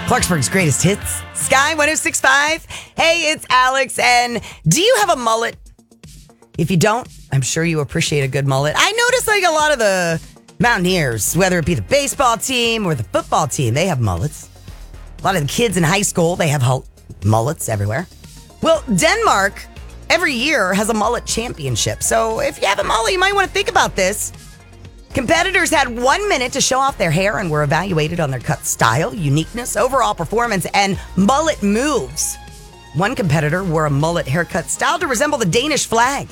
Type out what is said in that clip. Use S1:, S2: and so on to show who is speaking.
S1: Clarksburg's greatest hits. Sky 106.5. Hey, it's Alex. And do you have a mullet? If you don't, I'm sure you appreciate a good mullet. I notice like a lot of the Mountaineers, whether it be the baseball team or the football team, they have mullets. A lot of the kids in high school, they have mullets everywhere. Well, Denmark every year has a mullet championship. So if you have a mullet, you might want to think about this. Competitors had 1 minute to show off their hair and were evaluated on their cut style, uniqueness, overall performance, and mullet moves. One competitor wore a mullet haircut style to resemble the Danish flag.